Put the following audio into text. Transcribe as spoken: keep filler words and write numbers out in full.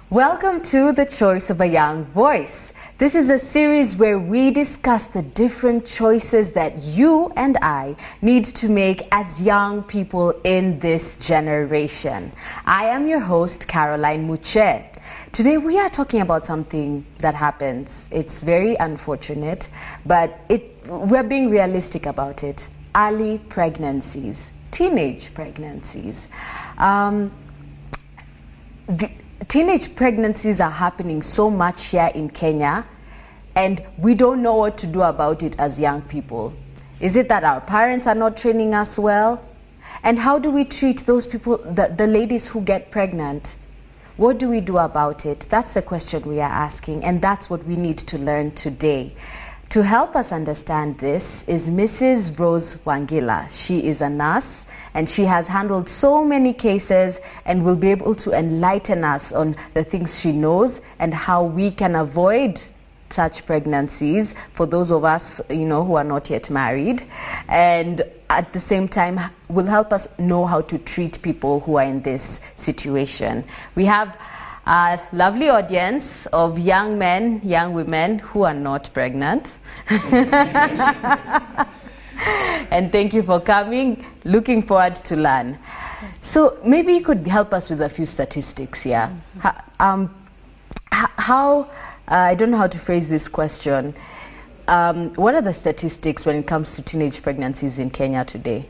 Welcome to The Choice of a Young Voice. This is a series where we discuss the different choices that you and I need to make as young people in this generation. I am your host, Caroline Muche. Today we are talking about something that happens. It's very unfortunate, but it, we're being realistic about it. Early pregnancies, teenage pregnancies. Um, the, Teenage pregnancies are happening so much here in Kenya, and we don't know what to do about it as young people. Is it that our parents are not training us well? And how do we treat those people, the, the ladies who get pregnant? What do we do about it? That's the question we are asking, and that's what we need to learn today. To help us understand this is Missus Rose Wangila. She is a nurse and she has handled so many cases and will be able to enlighten us on the things she knows and how we can avoid such pregnancies for those of us, you know, who are not yet married, and at the same time will help us know how to treat people who are in this situation. We have a lovely audience of young men, young women who are not pregnant. And thank you for coming. Looking forward to learn. So maybe you could help us with a few statistics here. Mm-hmm. um, how, uh, I don't know how to phrase this question. Um, what are the statistics when it comes to teenage pregnancies in Kenya today?